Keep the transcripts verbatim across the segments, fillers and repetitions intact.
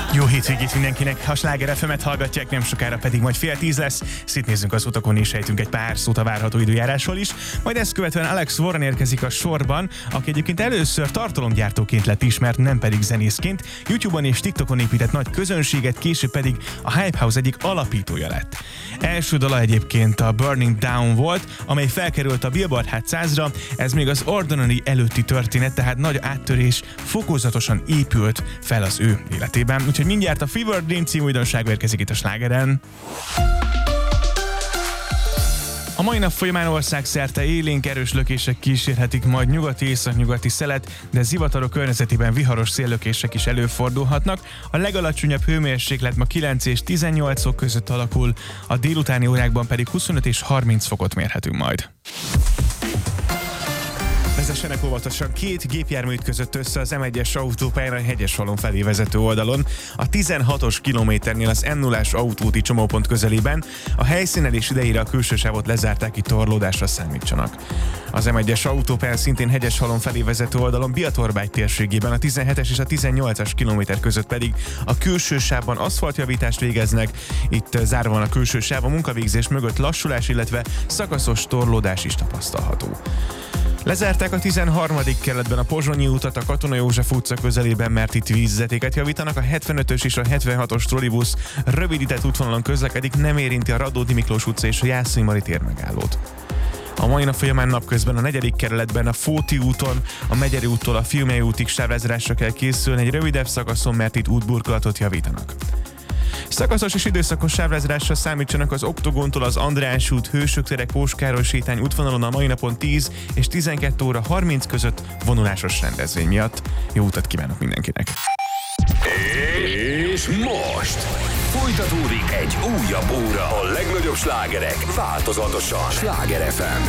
Jó hétvégét mindenkinek, a Sláger ef emet hallgatják, nem sokára pedig majd fél tíz lesz. Szétnézzünk az utakon és sejtünk egy pár szót a várható időjárásról is. Majd ezt követően Alex Warren érkezik a sorban, aki egyébként először tartalomgyártóként lett ismert, nem pedig zenészként. YouTube-on és TikTokon épített nagy közönséget, később pedig a Hype House egyik alapítója lett. Első dala egyébként a Burning Down volt, amely felkerült a Billboard Hot százra, ez még az Ordinary előtti történet, tehát nagy áttörés fokozatosan épült fel az ő életében. Úgyhogy mindjárt a Fever Dream című újdonság érkezik itt a Slágeren. A mai nap folyamán országszerte élénk erős lökések kísérhetik majd nyugati északnyugati szelet, de zivatarok környezetében viharos széllökések is előfordulhatnak. A legalacsonyabb hőmérséklet ma kilenc és tizennyolc fok között alakul, a délutáni órákban pedig huszonöt és harminc fokot mérhetünk majd. Vezessenek óvatosan, két gépjármű ütközött össze az em egyes autópályán a Hegyeshalom felé vezető oldalon, a tizenhatos kilométernél az em nullás autóúti csomópont közelében. A helyszínelés idejére a külső sávot lezárták, itt torlódásra számítsanak. Az em egyes autópályán szintén Hegyeshalom felé vezető oldalon Biatorbágy térségében, a tizenhetes és a tizennyolcas kilométer között pedig a külső sávban aszfaltjavítást végeznek. Itt zárva van a külső sáv, a munkavégzés mögött lassulás, illetve szakaszos torlódás is tapasztalható. Lezárták a tizenharmadik kerületben a Pozsonyi utat a Katona József utca közelében, mert itt vízvezetéket javítanak. A hetvenötös és a hetvenhatos trollibusz rövidített útvonalon közlekedik, nem érinti a Radnóti Miklós utca és a Jászai Mari tér megállót. A mai nap folyamán napközben a negyedik kerületben a Fóti úton, a Megyeri úttól a Fiumei útig sávlezárásra kell készülni egy rövidebb szakaszon, mert itt útburkolatot javítanak. Szakaszos és időszakos sávlezárásra számítsanak az Oktogontól az András út, Hősök tere, Kóskároly sétány útvonalon a mai napon tíz és tizenkettő óra harminc között vonulásos rendezvény miatt. Jó utat kívánok mindenkinek! És most folytatódik egy újabb óra. A legnagyobb slágerek változatosan. Sláger ef em.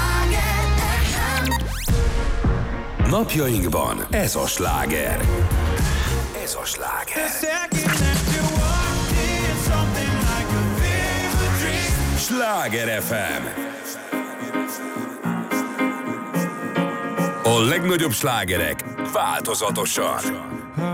Napjainkban ez a sláger. Ez a sláger. Sláger ef em. A legnagyobb slágerek változatosan.